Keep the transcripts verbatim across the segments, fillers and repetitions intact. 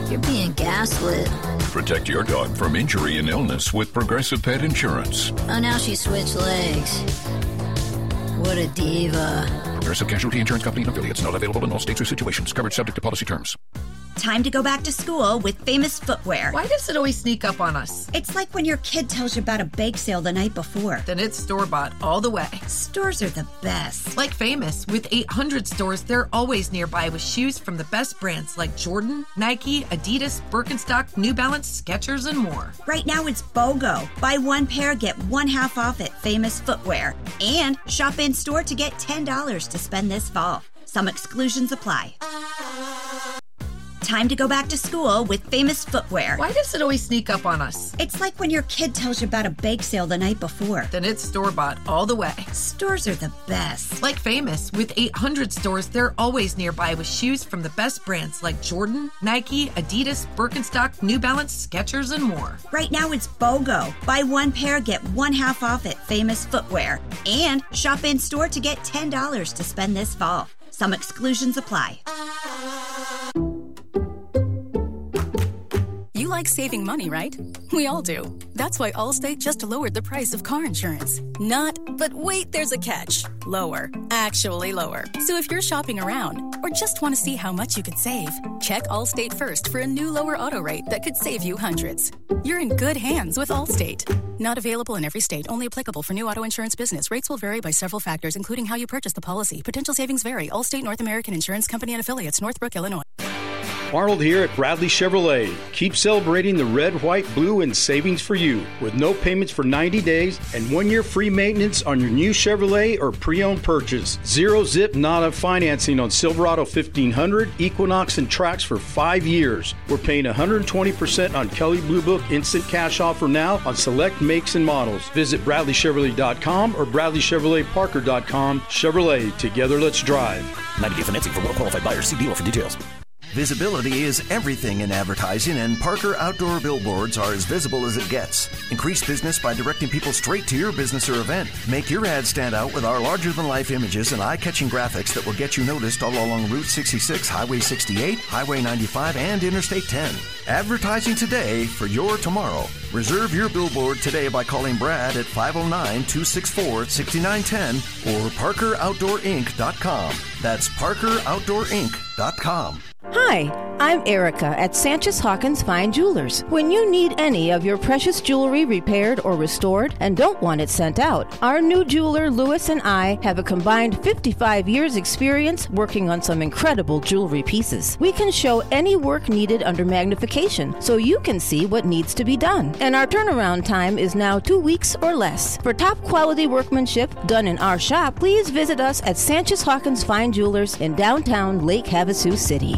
You're being gaslit. Protect your dog from injury and illness with Progressive Pet Insurance. Oh, now she switched legs. What a diva. Progressive Casualty Insurance Company and affiliates. Not available in all states or situations. Covered subject to policy terms. Time to go back to school with Famous Footwear. Why does it always sneak up on us? It's like when your kid tells you about a bake sale the night before. Then it's store-bought all the way. Stores are the best. Like Famous, with eight hundred stores, they're always nearby with shoes from the best brands like Jordan, Nike, Adidas, Birkenstock, New Balance, Skechers, and more. Right now it's BOGO. Buy one pair, get one half off at Famous Footwear. And shop in-store to get ten dollars to spend this fall. Some exclusions apply. Time to go back to school with Famous Footwear. Why does it always sneak up on us? It's like when your kid tells you about a bake sale the night before. Then it's store-bought all the way. Stores are the best. Like Famous, with eight hundred stores, they're always nearby with shoes from the best brands like Jordan, Nike, Adidas, Birkenstock, New Balance, Skechers, and more. Right now it's BOGO. Buy one pair, get one half off at Famous Footwear. And shop in-store to get ten dollars to spend this fall. Some exclusions apply. You like saving money, right? We all do. That's why Allstate just lowered the price of car insurance. Not, but wait, there's a catch. Lower. Actually lower. So if you're shopping around or just want to see how much you could save, check Allstate first for a new lower auto rate that could save you hundreds. You're in good hands with Allstate. Not available in every state. Only applicable for new auto insurance business. Rates will vary by several factors, including how you purchase the policy. Potential savings vary. Allstate North American Insurance Company and Affiliates, Northbrook, Illinois. Arnold here at Bradley Chevrolet. Keep celebrating the red, white, blue, and savings for you with no payments for ninety days and one year free maintenance on your new Chevrolet or pre-owned purchase. Zero zip nada financing on Silverado fifteen hundred, Equinox, and Trax for five years. We're paying one hundred twenty percent on Kelley Blue Book instant cash offer now on select makes and models. Visit Bradley Chevrolet dot com or Bradley Chevrolet Parker dot com. Chevrolet, together let's drive. ninety day financing for well-qualified buyers. See dealer for details. Visibility is everything in advertising, and Parker Outdoor Billboards are as visible as it gets. Increase business by directing people straight to your business or event. Make your ad stand out with our larger-than-life images and eye-catching graphics that will get you noticed all along Route sixty-six, Highway sixty-eight, Highway ninety-five, and Interstate ten. Advertising today for your tomorrow. Reserve your billboard today by calling Brad at five oh nine, two six four, six nine one oh or Parker Outdoor Inc dot com. That's Parker Outdoor Inc dot com. Hi, I'm Erica at Sanchez Hawkins Fine Jewelers. When you need any of your precious jewelry repaired or restored and don't want it sent out, our new jeweler Louis and I have a combined fifty-five years experience working on some incredible jewelry pieces. We can show any work needed under magnification so you can see what needs to be done. And our turnaround time is now two weeks or less. For top quality workmanship done in our shop, please visit us at Sanchez Hawkins Fine Jewelers in downtown Lake Havasu City.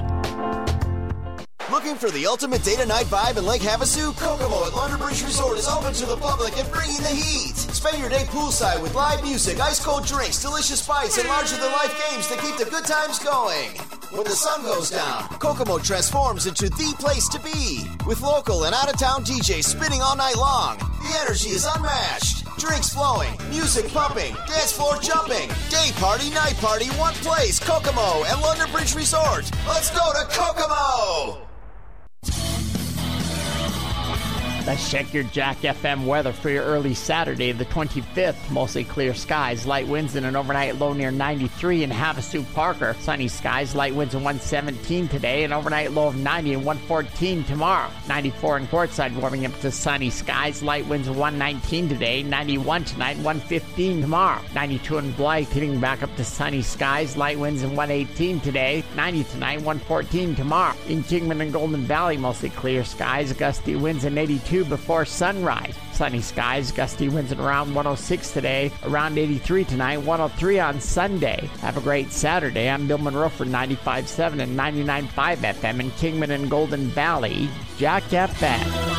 Looking for the ultimate day-to-night vibe in Lake Havasu? Kokomo at London Bridge Resort is open to the public and bringing the heat. Spend your day poolside with live music, ice-cold drinks, delicious bites, and larger-than-life games to keep the good times going. When the sun goes down, Kokomo transforms into the place to be. With local and out-of-town D Js spinning all night long, the energy is unmatched. Drinks flowing, music pumping, dance floor jumping. Day party, night party, one place. Kokomo at London Bridge Resort. Let's go to Kokomo! Let's check your Jack F M weather for your early Saturday, the twenty-fifth. Mostly clear skies, light winds, and an overnight low near ninety-three in Havasu Parker. Sunny skies, light winds and one seventeen today, and overnight low of ninety and one fourteen tomorrow. ninety-four in Quartzsite, warming up to sunny skies, light winds and one nineteen today, ninety-one tonight, one fifteen tomorrow. ninety-two in Blythe, hitting back up to sunny skies, light winds and one eighteen today, ninety tonight, one fourteen tomorrow. In Kingman and Golden Valley, mostly clear skies, gusty winds and eighty-two before sunrise. Sunny skies, gusty winds at around one oh six today, around eighty-three tonight, one oh three on Sunday. Have a great Saturday. I'm Bill Monroe for ninety-five point seven and ninety-nine point five F M in Kingman and Golden Valley. Jack F M.